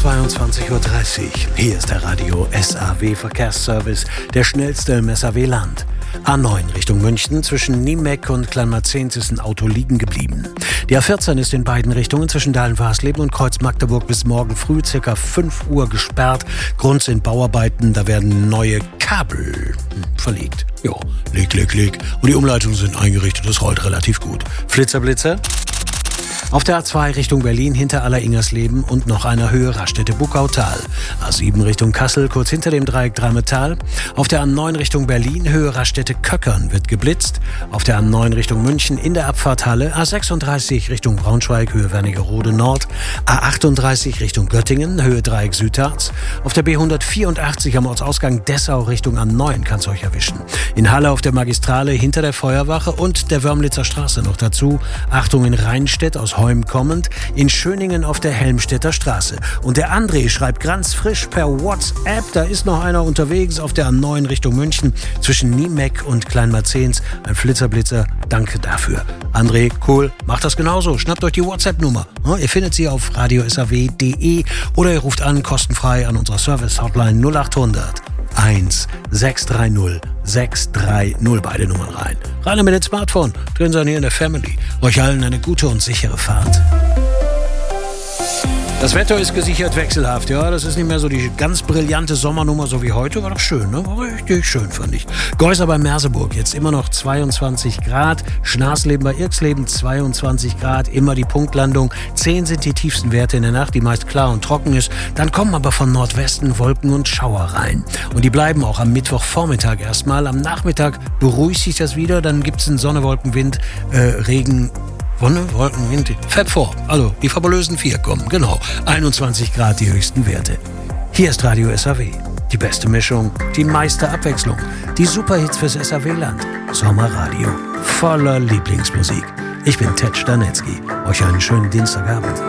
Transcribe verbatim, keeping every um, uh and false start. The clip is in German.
zweiundzwanzig Uhr dreißig. Hier ist der Radio S A W Verkehrsservice, der schnellste im S A W-Land. A neun Richtung München, zwischen Niemeck und Kleinmarzens ist ein Auto liegen geblieben. Die A vierzehn ist in beiden Richtungen zwischen Dahlen-Warsleben und Kreuz Magdeburg bis morgen früh ca. fünf Uhr gesperrt. Grund sind Bauarbeiten, da werden neue Kabel verlegt. Jo, leg, leg, leg. Und die Umleitungen sind eingerichtet, das rollt relativ gut. Flitzer-Blitzer. Auf der A zwei Richtung Berlin hinter Aller-Ingersleben und noch einer Höhe Raststätte-Buckautal. A sieben Richtung Kassel, kurz hinter dem Dreieck Dreimetall. Auf der A neun Richtung Berlin, Höhe Raststätte-Köckern wird geblitzt. Auf der A neun Richtung München in der Abfahrt Halle. A sechsunddreißig Richtung Braunschweig, Höhe Wernigerode Nord. A achtunddreißig Richtung Göttingen, Höhe Dreieck Südharz. Auf der B hundertvierundachtzig am Ortsausgang Dessau Richtung A neun kann es euch erwischen. In Halle auf der Magistrale hinter der Feuerwache und der Wörmlitzer Straße noch dazu. Achtung in Rheinstedt aus Heum kommend, in Schöningen auf der Helmstedter Straße. Und der André schreibt ganz frisch per WhatsApp, da ist noch einer unterwegs auf der A neun Richtung München zwischen Niemeck und Kleinmarzens. Ein Flitzerblitzer, danke dafür. André, cool, macht das genauso. Schnappt euch die WhatsApp-Nummer. Ihr findet sie auf radio s a w punkt d e oder ihr ruft an, kostenfrei an unserer Service-Hotline null achthundert eins sechs drei null sechs drei null. Beide Nummern rein. Rein mit dem Smartphone. Drin sein hier in der Family. Euch allen eine gute und sichere Fahrt. Das Wetter ist gesichert wechselhaft, ja. Das ist nicht mehr so die ganz brillante Sommernummer, so wie heute. War doch schön, ne? War richtig schön, fand ich. Geusser bei Merseburg, jetzt immer noch zweiundzwanzig Grad. Schnarsleben bei Irksleben, zweiundzwanzig Grad. Immer die Punktlandung. zehn sind die tiefsten Werte in der Nacht, die meist klar und trocken ist. Dann kommen aber von Nordwesten Wolken und Schauer rein. Und die bleiben auch am Mittwochvormittag erstmal. Am Nachmittag beruhigt sich das wieder. Dann gibt es einen Sonne-Wolken-Wind, äh, Regen. Wonne, Wolken, Wind, fährt vor. Also, die fabulösen vier kommen, genau. einundzwanzig Grad die höchsten Werte. Hier ist Radio S A W. Die beste Mischung, die meiste Abwechslung. Die Superhits fürs S A W-Land. Sommerradio. Voller Lieblingsmusik. Ich bin Ted Stanetzky. Euch einen schönen Dienstagabend.